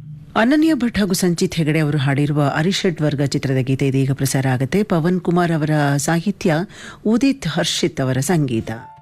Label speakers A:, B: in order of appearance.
A: ಅನನ್ಯ ಭಟ್ ಹಾಗೂ ಸಂಚಿತ್ ಹೆಗಡೆ ಅವರು ಹಾಡಿರುವ ಅರಿಷಡ್ ವರ್ಗ ಚಿತ್ರದ ಗೀತೆ ಇದೀಗ ಪ್ರಸಾರ ಆಗುತ್ತೆ. ಪವನ್ ಕುಮಾರ್ ಅವರ ಸಾಹಿತ್ಯ, ಉದಿತ್ ಹರ್ಷಿತ್ ಅವರ ಸಂಗೀತ.